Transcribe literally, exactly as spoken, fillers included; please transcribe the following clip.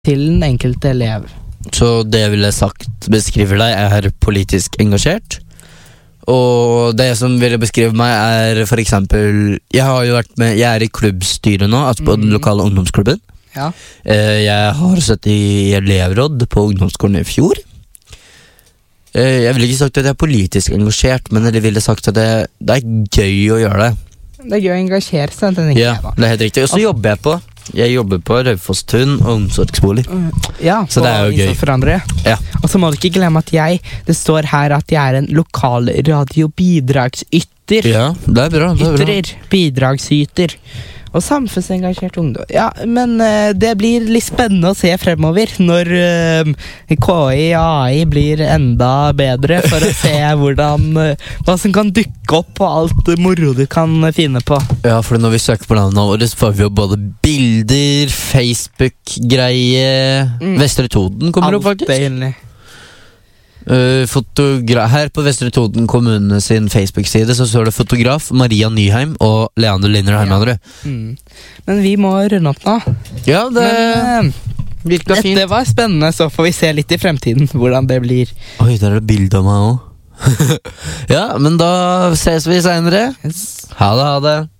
til den enkelte elev. Så det jeg ville sagt beskriver deg er politisk engasjert. Og det som ville beskrive meg er for eksempel Jeg har jo vært med Jeg er i klubbstyret nå, altså på mm. den lokale ungdomsklubben. Ja. Jeg har sett i elevråd på ungdomsskolen i fjor. Jeg ville ikke sagt at jeg er politisk engasjert, men jeg ville sagt at det, det er gøy å gjøre det. Det er gøy å engasjere seg, tenker ja, jeg da. Det er helt riktig. Og så jobber jeg på Jeg jobber på Raufoss-tun og omsorgsbolig. Ja, så det er jo gøy. For andre. Ja. Og så må du ikke glemme at jeg Det står her at jeg er en lokal radiobidragsytter. Ja, det er bra, det er bra. Ytrer, bidragsyter og samfunnsengasjert ungdom. Ja, men uh, det blir litt spennende å se fremover når uh, K I og A I blir enda bedre, for å se hvordan uh, hva som kan dukke opp og alt moro du kan finne på. Ja, for når vi søker på navnet vårt, så får vi jo både bilder, Facebook-greie mm. Vestre Toten kommer opp faktisk. Deilig. Uh, fotogra- Her på Vestre Toten kommune sin Facebook-side så står det fotograf Maria Nyheim og Leander Linner Hermanrud. Ja. Mm. Men vi må runde opp nå. Ja, det Men, uh, virker fint. Dette var spennende, så får vi se litt i fremtiden hvordan det blir. Oi, der er det bilde av meg også. Ja, men da ses vi senere. Yes. Ha det, ha det.